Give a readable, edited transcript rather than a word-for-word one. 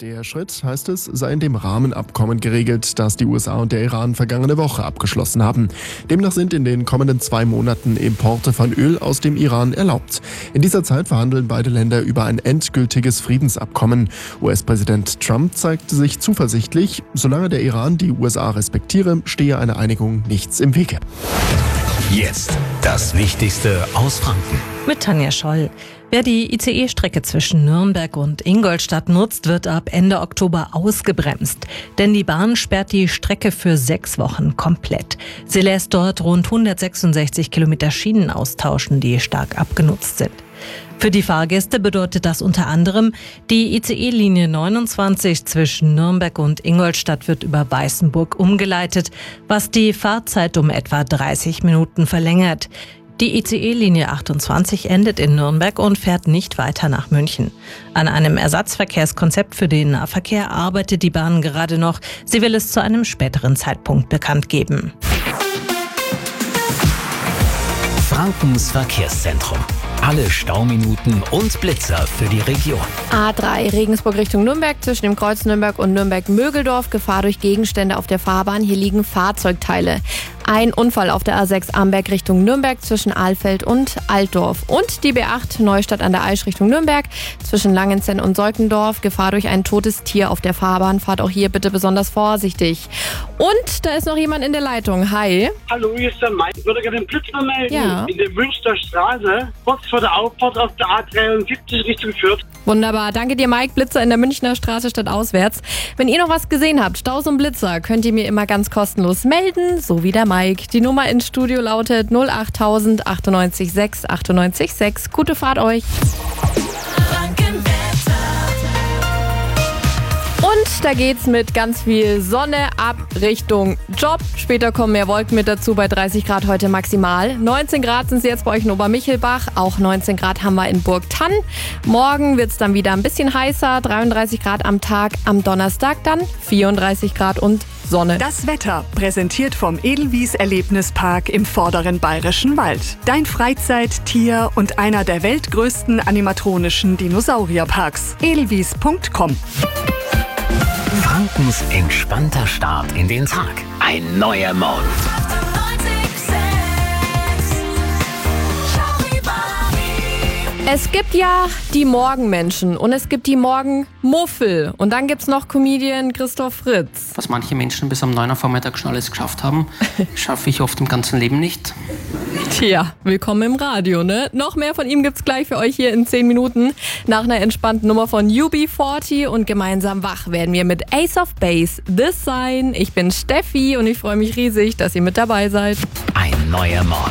Der Schritt, heißt es, sei in dem Rahmenabkommen geregelt, das die USA und der Iran vergangene Woche abgeschlossen haben. Demnach sind in den kommenden 2 Monaten Importe von Öl aus dem Iran erlaubt. In dieser Zeit verhandeln beide Länder über ein endgültiges Friedensabkommen. US-Präsident Trump zeigte sich zuversichtlich, solange der Iran die USA respektiere, stehe eine Einigung nichts im Wege. Jetzt das Wichtigste aus Franken. Mit Tanja Scholl. Wer die ICE-Strecke zwischen Nürnberg und Ingolstadt nutzt, wird ab Ende Oktober ausgebremst. Denn die Bahn sperrt die Strecke für 6 Wochen komplett. Sie lässt dort rund 166 Kilometer Schienen austauschen, die stark abgenutzt sind. Für die Fahrgäste bedeutet das unter anderem, die ICE-Linie 29 zwischen Nürnberg und Ingolstadt wird über Weißenburg umgeleitet, was die Fahrzeit um etwa 30 Minuten verlängert. Die ICE-Linie 28 endet in Nürnberg und fährt nicht weiter nach München. An einem Ersatzverkehrskonzept für den Nahverkehr arbeitet die Bahn gerade noch. Sie will es zu einem späteren Zeitpunkt bekannt geben. Frankens Verkehrszentrum. Alle Stauminuten und Blitzer für die Region. A3 Regensburg Richtung Nürnberg zwischen dem Kreuz Nürnberg und Nürnberg-Mögeldorf. Gefahr durch Gegenstände auf der Fahrbahn. Hier liegen Fahrzeugteile. Ein Unfall auf der A6 Amberg Richtung Nürnberg zwischen Alfeld und Altdorf. Und die B8 Neustadt an der Aisch Richtung Nürnberg zwischen Langenzenn und Seukendorf. Gefahr durch ein totes Tier auf der Fahrbahn. Fahrt auch hier bitte besonders vorsichtig. Und da ist noch jemand in der Leitung. Hi. Hallo, hier ist der Mike. Ich würde gerne den Blitzer melden. Ja. In der Münsterstraße, kurz vor der Auffahrt auf der A73 Richtung Fürth. Wunderbar. Danke dir, Mike. Blitzer in der Münchner Straße statt auswärts. Wenn ihr noch was gesehen habt, Staus und Blitzer, könnt ihr mir immer ganz kostenlos melden, so wie der Mike. Die Nummer ins Studio lautet 08000 98 6 98 6. Gute Fahrt euch. Und da geht's mit ganz viel Sonne ab Richtung Job. Später kommen mehr Wolken mit dazu, bei 30 Grad heute maximal. 19 Grad sind es jetzt bei euch in Obermichelbach. Auch 19 Grad haben wir in Burgthann. Morgen wird's dann wieder ein bisschen heißer. 33 Grad am Tag. Am Donnerstag dann 34 Grad und Sonne. Das Wetter präsentiert vom Edelwies Erlebnispark im Vorderen Bayerischen Wald. Dein Freizeit-, Tier- und einer der weltgrößten animatronischen Dinosaurierparks. Edelwies.com. Frankens entspannter Start in den Tag. Ein neuer Morgen. Es gibt ja die Morgenmenschen und es gibt die Morgenmuffel. Und dann gibt's noch Comedian Christoph Fritz. Was manche Menschen bis um 9 Uhr vormittags schon alles geschafft haben, schaffe ich oft im ganzen Leben nicht. Tja, willkommen im Radio, ne? Noch mehr von ihm gibt's gleich für euch hier in 10 Minuten. Nach einer entspannten Nummer von UB40 und gemeinsam wach werden wir mit Ace of Base, This Sign. Ich bin Steffi und ich freue mich riesig, dass ihr mit dabei seid. Ein neuer Morgen.